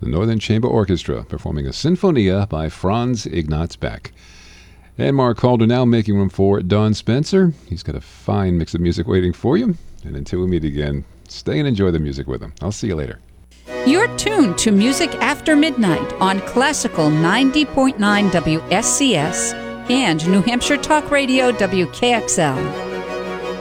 the Northern Chamber Orchestra, performing a Sinfonia by Franz Ignaz Bach. And Mark Calder now making room for Don Spencer. He's got a fine mix of music waiting for you. And until we meet again, stay and enjoy the music with him. I'll see you later. You're tuned to Music After Midnight on Classical 90.9 WSCS and New Hampshire Talk Radio WKXL.